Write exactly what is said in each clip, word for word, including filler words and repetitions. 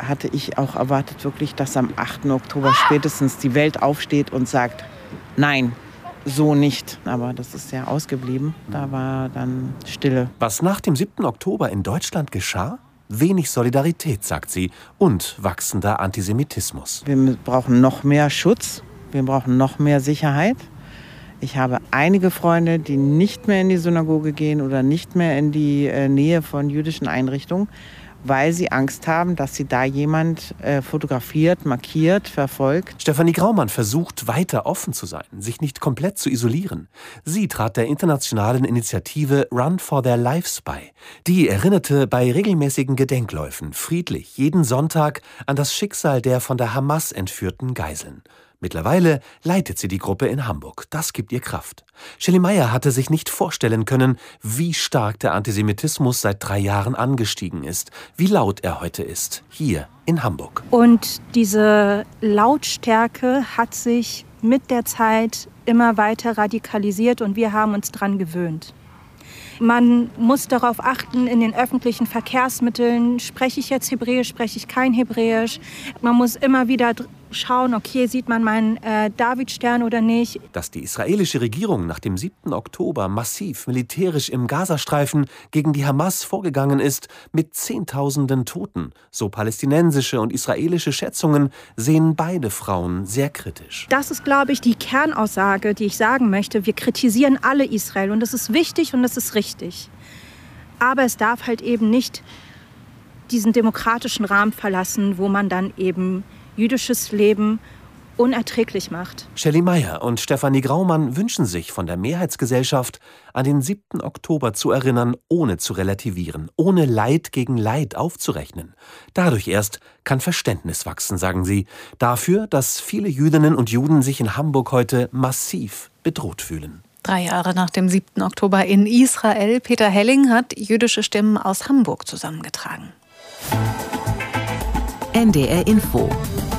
hatte ich auch erwartet wirklich, dass am achten Oktober spätestens die Welt aufsteht und sagt, nein, so nicht. Aber das ist ja ausgeblieben. Da war dann Stille. Was nach dem siebten Oktober in Deutschland geschah? Wenig Solidarität, sagt sie, und wachsender Antisemitismus. Wir brauchen noch mehr Schutz, wir brauchen noch mehr Sicherheit. Ich habe einige Freunde, die nicht mehr in die Synagoge gehen oder nicht mehr in die äh, Nähe von jüdischen Einrichtungen, weil sie Angst haben, dass sie da jemand äh, fotografiert, markiert, verfolgt. Stefanie Graumann versucht, weiter offen zu sein, sich nicht komplett zu isolieren. Sie trat der internationalen Initiative Run for Their Lives bei. Die erinnerte bei regelmäßigen Gedenkläufen friedlich jeden Sonntag an das Schicksal der von der Hamas entführten Geiseln. Mittlerweile leitet sie die Gruppe in Hamburg. Das gibt ihr Kraft. Shelley Meyer hatte sich nicht vorstellen können, wie stark der Antisemitismus seit drei Jahren angestiegen ist, wie laut er heute ist, hier in Hamburg. Und diese Lautstärke hat sich mit der Zeit immer weiter radikalisiert und wir haben uns dran gewöhnt. Man muss darauf achten, in den öffentlichen Verkehrsmitteln, spreche ich jetzt Hebräisch, spreche ich kein Hebräisch. Man muss immer wieder schauen, okay, sieht man meinen äh, Davidstern oder nicht. Dass die israelische Regierung nach dem siebten Oktober massiv militärisch im Gazastreifen gegen die Hamas vorgegangen ist, mit Zehntausenden Toten, so palästinensische und israelische Schätzungen, sehen beide Frauen sehr kritisch. Das ist, glaube ich, die Kernaussage, die ich sagen möchte. Wir kritisieren alle Israel und das ist wichtig und das ist richtig. Aber es darf halt eben nicht diesen demokratischen Rahmen verlassen, wo man dann eben jüdisches Leben unerträglich macht. Shelley Meyer und Stefanie Graumann wünschen sich von der Mehrheitsgesellschaft, an den siebten Oktober zu erinnern, ohne zu relativieren, ohne Leid gegen Leid aufzurechnen. Dadurch erst kann Verständnis wachsen, sagen sie, dafür, dass viele Jüdinnen und Juden sich in Hamburg heute massiv bedroht fühlen. Drei Jahre nach dem siebten Oktober in Israel. Peter Helling hat jüdische Stimmen aus Hamburg zusammengetragen. N D R Info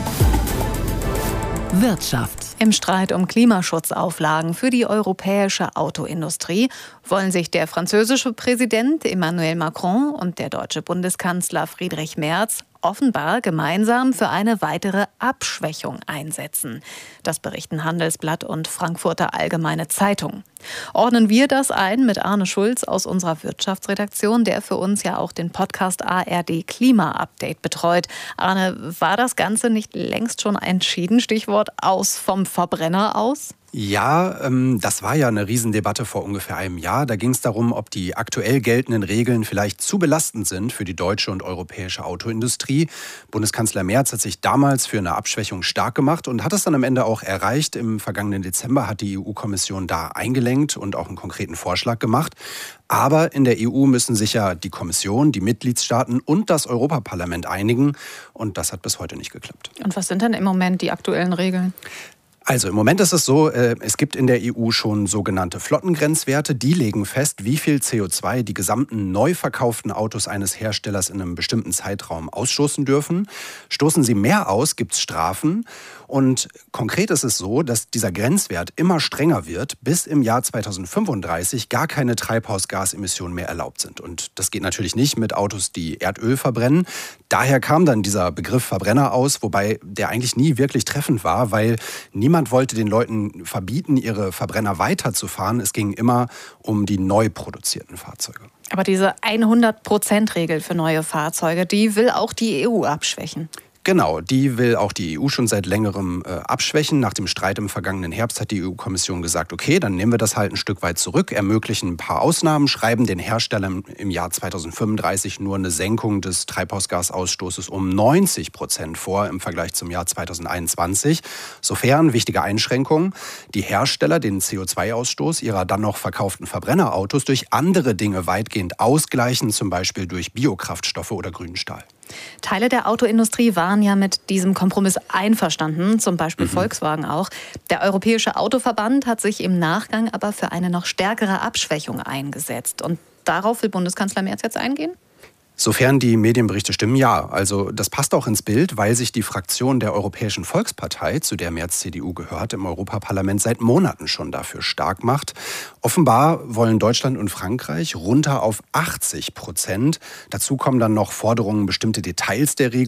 Wirtschaft. Im Streit um Klimaschutzauflagen für die europäische Autoindustrie wollen sich der französische Präsident Emmanuel Macron und der deutsche Bundeskanzler Friedrich Merz offenbar gemeinsam für eine weitere Abschwächung einsetzen. Das berichten Handelsblatt und Frankfurter Allgemeine Zeitung. Ordnen wir das ein mit Arne Schulz aus unserer Wirtschaftsredaktion, der für uns ja auch den Podcast A R D Klima Update betreut. Arne, war das Ganze nicht längst schon entschieden? Stichwort aus vom Verbrenner aus? Ja, ähm, das war ja eine Riesendebatte vor ungefähr einem Jahr. Da ging es darum, ob die aktuell geltenden Regeln vielleicht zu belastend sind für die deutsche und europäische Autoindustrie. Bundeskanzler Merz hat sich damals für eine Abschwächung stark gemacht und hat es dann am Ende auch erreicht. Im vergangenen Dezember hat die E U-Kommission da eingelenkt und auch einen konkreten Vorschlag gemacht. Aber in der E U müssen sich ja die Kommission, die Mitgliedstaaten und das Europaparlament einigen. Und das hat bis heute nicht geklappt. Und was sind denn im Moment die aktuellen Regeln? Also im Moment ist es so, es gibt in der E U schon sogenannte Flottengrenzwerte. Die legen fest, wie viel C O zwei die gesamten neu verkauften Autos eines Herstellers in einem bestimmten Zeitraum ausstoßen dürfen. Stoßen sie mehr aus, gibt es Strafen. Und konkret ist es so, dass dieser Grenzwert immer strenger wird, bis im Jahr zweitausendfünfunddreißig gar keine Treibhausgasemissionen mehr erlaubt sind. Und das geht natürlich nicht mit Autos, die Erdöl verbrennen. Daher kam dann dieser Begriff Verbrenner aus, wobei der eigentlich nie wirklich treffend war, weil niemand wollte den Leuten verbieten, ihre Verbrenner weiterzufahren. Es ging immer um die neu produzierten Fahrzeuge. Aber diese hundert-Prozent-Regel für neue Fahrzeuge, die will auch die E U abschwächen. Genau, die will auch die E U schon seit längerem äh, abschwächen. Nach dem Streit im vergangenen Herbst hat die E U-Kommission gesagt, okay, dann nehmen wir das halt ein Stück weit zurück, ermöglichen ein paar Ausnahmen, schreiben den Herstellern im Jahr zweitausendfünfunddreißig nur eine Senkung des Treibhausgasausstoßes um neunzig Prozent vor im Vergleich zum Jahr zweitausendeinundzwanzig. Sofern, wichtige Einschränkung, die Hersteller den C O zwei Ausstoß ihrer dann noch verkauften Verbrennerautos durch andere Dinge weitgehend ausgleichen, zum Beispiel durch Biokraftstoffe oder grünen Stahl. Teile der Autoindustrie waren ja mit diesem Kompromiss einverstanden, zum Beispiel Mhm. Volkswagen auch. Der Europäische Autoverband hat sich im Nachgang aber für eine noch stärkere Abschwächung eingesetzt. Und darauf will Bundeskanzler Merz jetzt eingehen? Sofern die Medienberichte stimmen, ja. Also das passt auch ins Bild, weil sich die Fraktion der Europäischen Volkspartei, zu der Merz C D U gehört, im Europaparlament seit Monaten schon dafür stark macht. Offenbar wollen Deutschland und Frankreich runter auf achtzig Prozent. Dazu kommen dann noch Forderungen, bestimmte Details der Regelung